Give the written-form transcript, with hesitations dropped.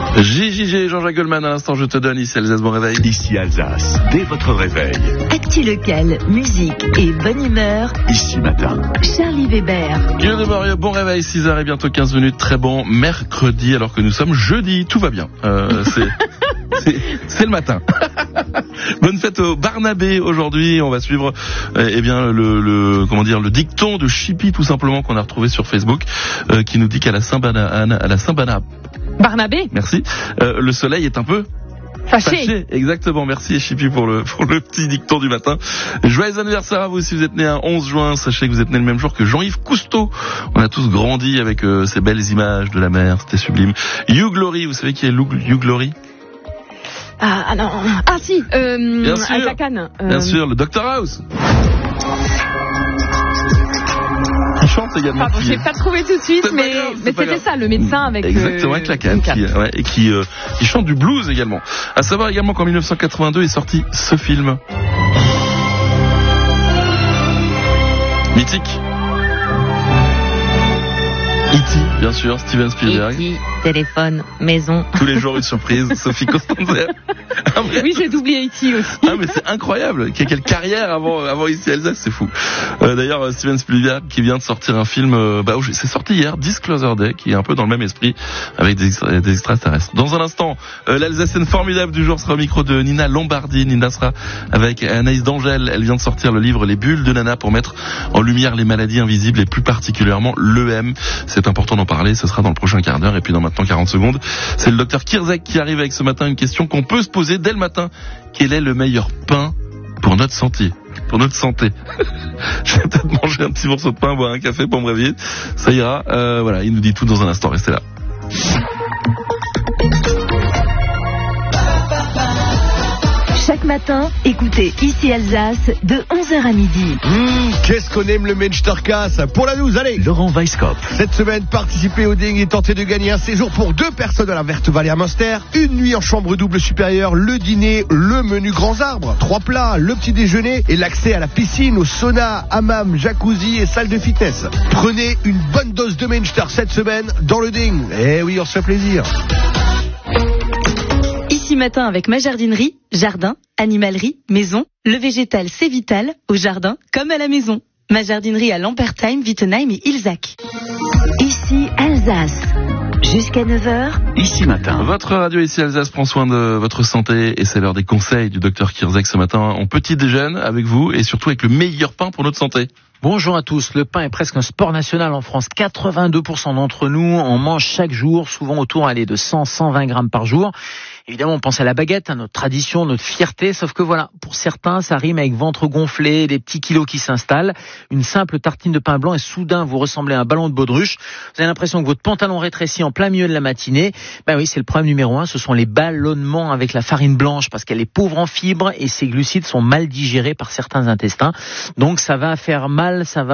JJG, Jean-Jacques Goldman, à l'instant je te donne ici Alsace, bon réveil. Ici Alsace, dès votre réveil. Actu local, musique et bonne humeur. Ici matin. Charlie Weber. Guillaume de Maurieux, bon réveil, 6h et bientôt 15 minutes, très bon mercredi alors que nous sommes jeudi, tout va bien. C'est le matin. Bonne fête au Barnabé aujourd'hui. On va suivre le dicton de Chippy tout simplement qu'on a retrouvé sur Facebook qui nous dit qu'à la Saint-Bana. Barnabé. Merci. Le soleil est un peu fâché. Exactement. Merci Chippy pour le petit dicton du matin. Joyeux anniversaire à vous si vous êtes né un 11 juin. Sachez que vous êtes né le même jour que Jean-Yves Cousteau. On a tous grandi avec ces belles images de la mer. C'était sublime. Hugh Laurie, vous savez qui est Hugh Laurie? Ah non. Ah si. Bien sûr. Avec la canne. Bien sûr, le Dr House. Il chante également. Pardon, j'ai pas trouvé tout de suite, mais c'était ça, le médecin avec. Exactement, avec la canne, qui chante du blues également. À savoir également qu'en 1982 est sorti ce film mythique. E.T., bien sûr, Steven Spielberg. E.T., téléphone, maison. Tous les jours une surprise, Sophie Costanzer. Oui, j'ai doublé E.T. aussi. Ah mais c'est incroyable, quelle carrière avant ici Alsace, c'est fou. D'ailleurs Steven Spielberg qui vient de sortir un film, c'est sorti hier, Disclosure Day, qui est un peu dans le même esprit avec des extraterrestres. Dans un instant, l'Alsacienne formidable du jour sera au micro de Nina Lombardi. Nina sera avec Anaïs d'Angèle. Elle vient de sortir le livre Les bulles de Nana pour mettre en lumière les maladies invisibles et plus particulièrement l'EM. C'est important d'en parler, ce sera dans le prochain quart d'heure et puis dans maintenant 40 secondes. C'est le docteur Kirzek qui arrive avec ce matin une question qu'on peut se poser dès le matin. Quel est le meilleur pain pour notre santé? Je vais peut-être manger un petit morceau de pain, boire un café pour me réveiller. Ça ira. Voilà, il nous dit tout dans un instant. Restez là. Chaque matin, écoutez Ici Alsace de 11h à midi. Qu'est-ce qu'on aime le Menchterkass. Pour la news, allez. Laurent Weisskopf. Cette semaine, participez au ding et tentez de gagner un séjour pour 2 personnes à la Verte Vallée à Münster, une nuit en chambre double supérieure, le dîner, le menu grands arbres, 3 plats, le petit déjeuner et l'accès à la piscine, au sauna, hammam, jacuzzi et salle de fitness. Prenez une bonne dose de Menchter cette semaine dans le ding. Eh oui, on se fait plaisir. Ici matin avec ma jardinerie, jardin, animalerie, maison. Le végétal c'est vital, au jardin comme à la maison. Ma jardinerie à Lampertheim, Wittenheim et Ilzac. Ici Alsace. Jusqu'à 9h. Ici matin. Votre radio ici Alsace prend soin de votre santé et c'est l'heure des conseils du docteur Kirzek ce matin. On petit déjeune avec vous et surtout avec le meilleur pain pour notre santé. Bonjour à tous. Le pain est presque un sport national en France. 82% d'entre nous en mangent chaque jour, souvent autour de 100-120 grammes par jour. Évidemment, on pense à la baguette, à notre tradition, notre fierté, sauf que voilà, pour certains, ça rime avec ventre gonflé, des petits kilos qui s'installent. Une simple tartine de pain blanc et soudain, vous ressemblez à un ballon de baudruche. Vous avez l'impression que votre pantalon rétrécit en plein milieu de la matinée. Ben oui, c'est le problème numéro 1, ce sont les ballonnements avec la farine blanche, parce qu'elle est pauvre en fibres et ses glucides sont mal digérés par certains intestins. Donc ça va faire mal, ça va